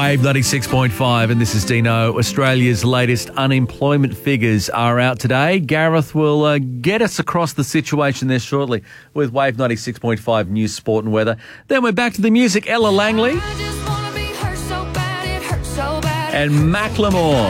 Wave 96.5, and this is Dino. Australia's latest unemployment figures are out today. Gareth will get us across the situation there shortly with Wave 96.5 news, sport and weather. Then we're back to the music. Ella Langley and Macklemore.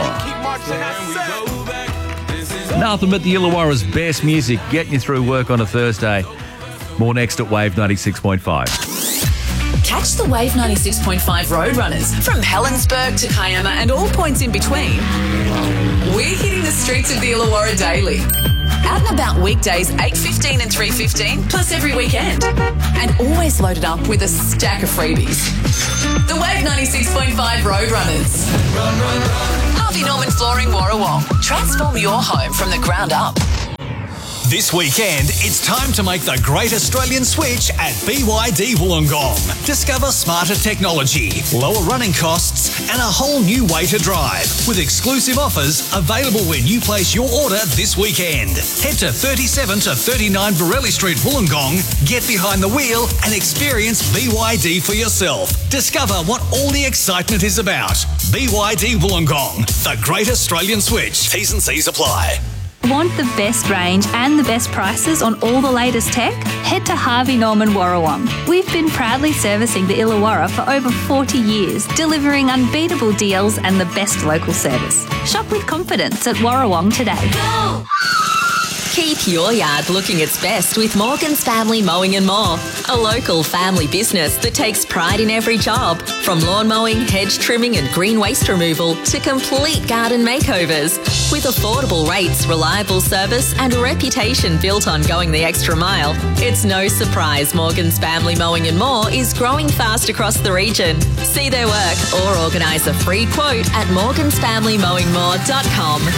Nothing but the Illawarra's best music, getting you through work on a Thursday. More next at Wave 96.5. Catch the Wave 96.5 Roadrunners from Helensburgh to Kiama and all points in between. We're hitting the streets of the Illawarra daily. Out and about weekdays 8:15 and 3:15, plus every weekend. And always loaded up with a stack of freebies. The Wave 96.5 Roadrunners. Run, run, run. Harvey Norman Flooring, Warrawong. Transform your home from the ground up. This weekend, it's time to make the great Australian switch at BYD Wollongong. Discover smarter technology, lower running costs, and a whole new way to drive. With exclusive offers available when you place your order this weekend. Head to 37 to 39 Borelli Street, Wollongong, get behind the wheel and experience BYD for yourself. Discover what all the excitement is about. BYD Wollongong, the great Australian switch. T's and C's apply. Want the best range and the best prices on all the latest tech? Head to Harvey Norman Warrawong. We've been proudly servicing the Illawarra for over 40 years, delivering unbeatable deals and the best local service. Shop with confidence at Warrawong today. Go! Keep your yard looking its best with Morgan's Family Mowing and More, a local family business that takes pride in every job, from lawn mowing, hedge trimming and green waste removal to complete garden makeovers. With affordable rates, reliable service and a reputation built on going the extra mile, it's no surprise Morgan's Family Mowing and More is growing fast across the region. See their work or organise a free quote at morgansfamilymowingmore.com.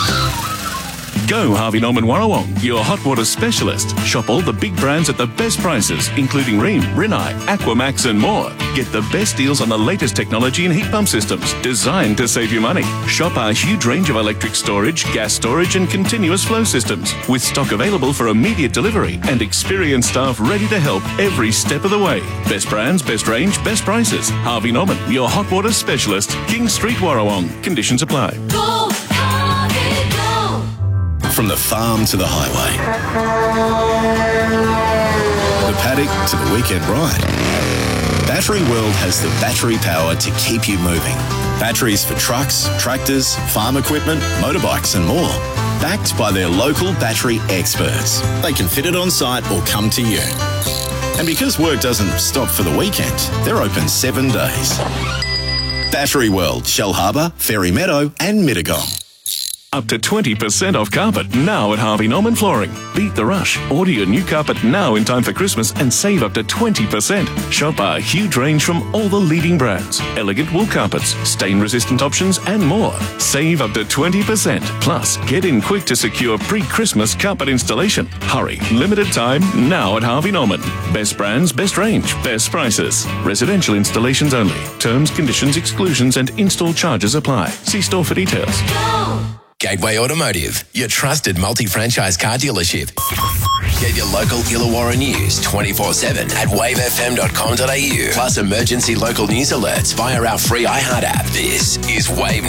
Go Harvey Norman Warrawong, your hot water specialist. Shop all the big brands at the best prices, including Rheem, Rinnai, Aquamax and more. Get the best deals on the latest technology and heat pump systems, designed to save you money. Shop our huge range of electric storage, gas storage and continuous flow systems, with stock available for immediate delivery and experienced staff ready to help every step of the way. Best brands, best range, best prices. Harvey Norman, your hot water specialist. King Street, Warrawong. Conditions apply. Go, Harvey, go! From the farm to the highway, the paddock to the weekend ride, Battery World has the battery power to keep you moving. Batteries for trucks, tractors, farm equipment, motorbikes and more. Backed by their local battery experts. They can fit it on site or come to you. And because work doesn't stop for the weekend, they're open 7 days. Battery World, Shell Harbour, Fairy Meadow and Mittagong. Up to 20% off carpet now at Harvey Norman Flooring. Beat the rush. Order your new carpet now in time for Christmas and save up to 20%. Shop our huge range from all the leading brands. Elegant wool carpets, stain-resistant options and more. Save up to 20%. Plus, get in quick to secure pre-Christmas carpet installation. Hurry. Limited time now at Harvey Norman. Best brands, best range, best prices. Residential installations only. Terms, conditions, exclusions and install charges apply. See store for details. Go! Gateway Automotive, your trusted multi-franchise car dealership. Get your local Illawarra news 24/7 at wavefm.com.au. Plus emergency local news alerts via our free iHeart app. This is Wave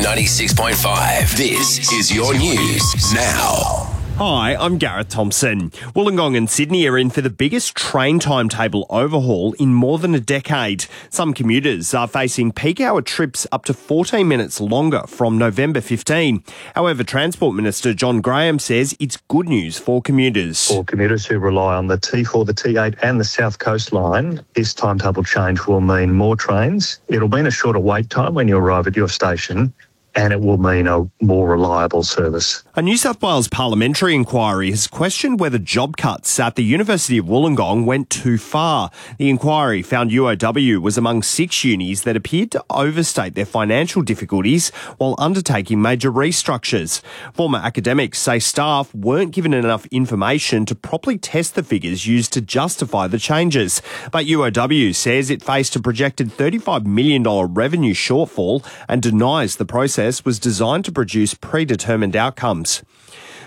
96.5. This is your news now. Hi, I'm Gareth Thompson. Wollongong and Sydney are in for the biggest train timetable overhaul in more than a decade. Some commuters are facing peak hour trips up to 14 minutes longer from November 15. However, Transport Minister John Graham says it's good news for commuters. For commuters who rely on the T4, the T8 and the South Coast line, this timetable change will mean more trains. It'll mean a shorter wait time when you arrive at your station, and it will mean a more reliable service. A New South Wales parliamentary inquiry has questioned whether job cuts at the University of Wollongong went too far. The inquiry found UOW was among 6 unis that appeared to overstate their financial difficulties while undertaking major restructures. Former academics say staff weren't given enough information to properly test the figures used to justify the changes. But UOW says it faced a projected $35 million revenue shortfall and denies the process was designed to produce predetermined outcomes.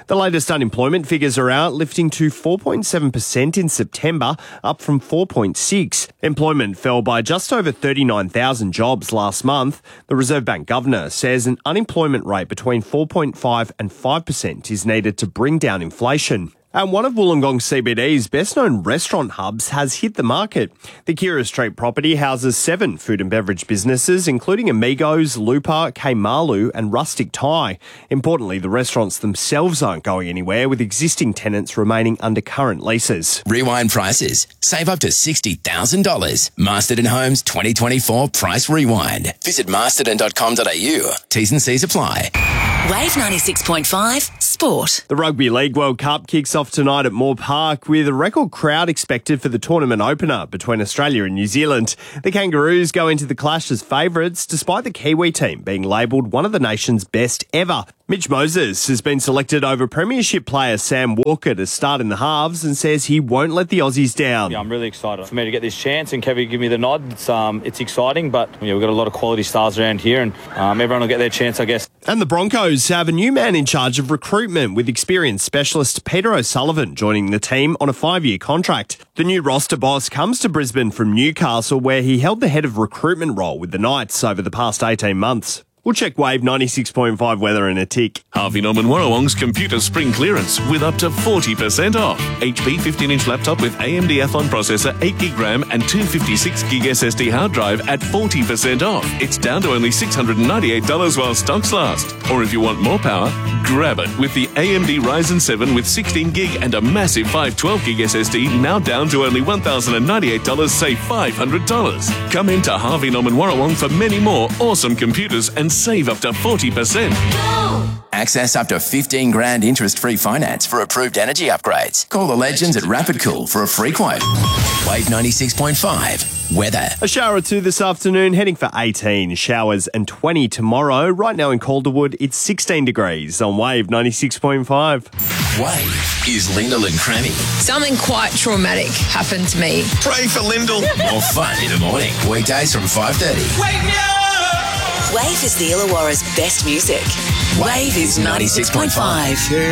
The latest unemployment figures are out, lifting to 4.7% in September, up from 4.6%. Employment fell by just over 39,000 jobs last month. The Reserve Bank governor says an unemployment rate between 4.5 and 5% is needed to bring down inflation. And one of Wollongong CBD's best-known restaurant hubs has hit the market. The Kira Street property houses 7 food and beverage businesses, including Amigos, Lupa, Kmalu and Rustic Thai. Importantly, the restaurants themselves aren't going anywhere, with existing tenants remaining under current leases. Rewind prices. Save up to $60,000. Masterton Homes 2024 Price Rewind. Visit masterton.com.au. T's and C's apply. Wave 96.5 Sport. The Rugby League World Cup kicks off tonight at Moore Park with a record crowd expected for the tournament opener between Australia and New Zealand. The Kangaroos go into the clash as favourites, despite the Kiwi team being labelled one of the nation's best ever. Mitch Moses has been selected over Premiership player Sam Walker to start in the halves and says he won't let the Aussies down. Yeah, I'm really excited for me to get this chance and Kevin give me the nod. It's exciting, but we've got a lot of quality stars around here and everyone will get their chance, I guess. And the Broncos have a new man in charge of recruitment, with experienced specialist Peter O'Sullivan joining the team on a 5-year contract. The new roster boss comes to Brisbane from Newcastle, where he held the head of recruitment role with the Knights over the past 18 months. We'll check Wave 96.5 weather in a tick. Harvey Norman Warrawong's computer spring clearance with up to 40% off. HP 15-inch laptop with AMD Athlon processor, 8GB RAM and 256GB SSD hard drive at 40% off. It's down to only $698 while stocks last. Or if you want more power, grab it with the AMD Ryzen 7 with 16GB and a massive 512GB SSD, now down to only $1,098, save $500. Come into Harvey Norman Warrawong for many more awesome computers and save up to 40%. Access up to 15 grand interest-free finance for approved energy upgrades. Call the legends at Rapid Cool for a free quote. Wave 96.5 weather. A shower or two this afternoon, heading for 18 showers and 20 tomorrow. Right now in Calderwood, it's 16 degrees on Wave 96.5. Wave is Lyndall and Crammy. Something quite traumatic happened to me. Pray for Lyndall. More fun in the morning. Weekdays from 5:30. Wake me up! Wave is the Illawarra's best music. Wave is 96.5.